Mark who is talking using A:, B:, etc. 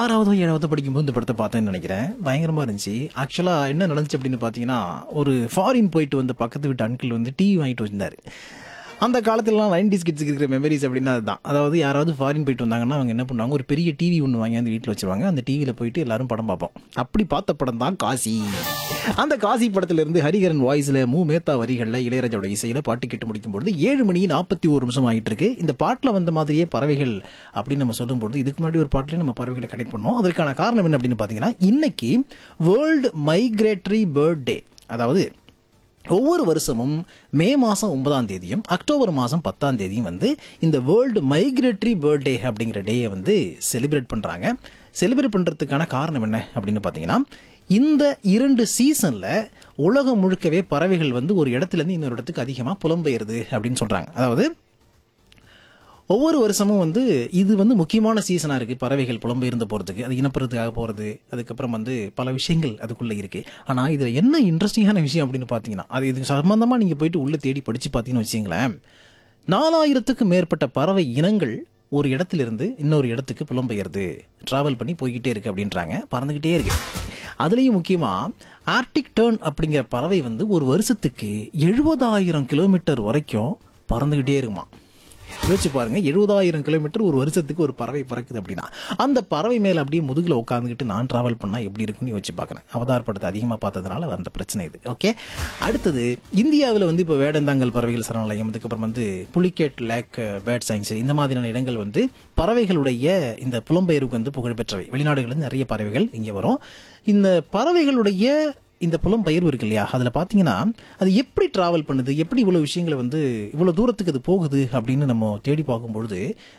A: 6வதோ 7வதோ படிக்கும்போது இந்த படத்தை பார்த்தேன்னு நினைக்கிறேன். பயங்கரமா இருந்துச்சு. ஆக்சுவலா என்ன நடந்துச்சு அப்படின்னு பார்த்தீங்கன்னா, ஒரு ஃபாரின் போயிட்டு வந்த பக்கத்து வீட்டு அங்கிள் வந்து டிவி வாங்கிட்டு வந்தாரு. அந்த காலத்துலலாம் 90s கிட்ஸ்க்கு இருக்கிற மெமரிஸ் அப்படின்னா அதுதான். அதாவது யாராவது ஃபாரின் போயிட்டு வந்தாங்கன்னா அவங்க என்ன பண்ணுவாங்க, ஒரு பெரிய டிவி ஒன்று வாங்கியாந்து வீட்டில் வச்சிருவாங்க. அந்த டிவியில் போயிட்டு எல்லாரும் படம் பார்ப்போம். அப்படி பார்த்த படம் தான் காசி. அந்த காசி படத்திலிருந்து ஹரிஹரன் வாய்ஸில் மேத்தா வரிகளில் இளையராஜாவோட இசையில் பாட்டு கேட்டு முடிக்கும்போது 7 மணி 41 நிமிஷம் ஆகிட்டு இருக்கு. இந்த பாட்டில் வந்த மாதிரியே பறவைகள் அப்படின்னு நம்ம சொல்லும்போது இதுக்கு முன்னாடி ஒரு பாட்டிலே நம்ம பறவைகளை கனெக்ட் பண்ணோம். அதற்கான காரணம் என்ன அப்படின்னு பார்த்தீங்கன்னா, இன்னைக்கு வேர்ல்டு மைக்ரேட்டரி பேர்ட் டே. அதாவது ஒவ்வொரு வருஷமும் மே மாதம் 9ஆம் தேதியும் அக்டோபர் மாதம் 10ஆம் தேதியும் வந்து இந்த வேர்ல்டு மைக்ரேட்டரி பேர்ட் டே அப்படிங்கிற டேயை வந்து செலிப்ரேட் பண்ணுறாங்க. செலிப்ரேட் பண்ணுறதுக்கான காரணம் என்ன அப்படின்னு பார்த்தீங்கன்னா, இந்த 2 சீசனில் உலகம் முழுக்கவே பறவைகள் வந்து ஒரு இடத்துலேருந்து இன்னொரு இடத்துக்கு அதிகமாக புலம்பெயருது அப்படின்னு சொல்கிறாங்க. அதாவது ஒவ்வொரு வருஷமும் வந்து இது வந்து முக்கியமான சீசனாக இருக்குது. பறவைகள் புலம்பெயர்ந்து போகிறதுக்கு, அது இனப்பெறதுக்காக போகிறது, அதுக்கப்புறம் வந்து பல விஷயங்கள் அதுக்குள்ளே இருக்குது. ஆனால் இதில் என்ன இன்ட்ரெஸ்டிங்கான விஷயம் அப்படின்னு பார்த்தீங்கன்னா, அது இது சம்பந்தமாக நீங்கள் போயிட்டு உள்ளே தேடி படித்து பார்த்தீங்கன்னு வச்சிங்களேன், 4000த்துக்கும் மேற்பட்ட பறவை இனங்கள் ஒரு இடத்துலேருந்து இன்னொரு இடத்துக்கு புலம்பெயர்து ட்ராவல் பண்ணி போய்கிட்டே இருக்குது அப்படின்றாங்க. பறந்துக்கிட்டே இருக்கு. அதுலேயும் முக்கியமாக ஆர்டிக் டர்ன் அப்படிங்கிற பறவை வந்து ஒரு வருஷத்துக்கு 70,000 கிலோமீட்டர் வரைக்கும் பறந்துக்கிட்டே இருக்குமா. யோசிச்சு பாருங்க, 70,000 கிலோமீட்டர் ஒரு வருஷத்துக்கு ஒரு பறவை பறக்குது அப்படின்னா, அந்த பறவை மேலே அப்படியே முதுகில் உட்காந்துக்கிட்டு நான் டிராவல் பண்ணால் எப்படி இருக்குன்னு யோசிச்சு பார்க்குறேன். அவதார் படத்தை அதிகமாக பார்த்ததுனால வந்த பிரச்சனை இது. ஓகே, அடுத்தது இந்தியாவில் வந்து இப்போ வேடந்தாங்கல் பறவைகள் சரணாலயம், அதுக்கப்புறம் வந்து புலிகேட் லேக் பேர்ட் சாங்சுரி, இந்த மாதிரியான இடங்கள் வந்து பறவைகளுடைய இந்த புலம்பெயர்வுக்கு வந்து புகழ்பெற்றவை. வெளிநாடுகளில் நிறைய பறவைகள் இங்கே வரும். இந்த பறவைகளுடைய இந்த புலம்பெயர்வு இருக்கு இல்லையா, அதில் பார்த்தீங்கன்னா அது எப்படி ட்ராவல் பண்ணுது, எப்படி இவ்வளோ விஷயங்களை வந்து இவ்வளோ தூரத்துக்கு அது போகுது அப்படின்னு நம்ம தேடி பார்க்கும்பொழுது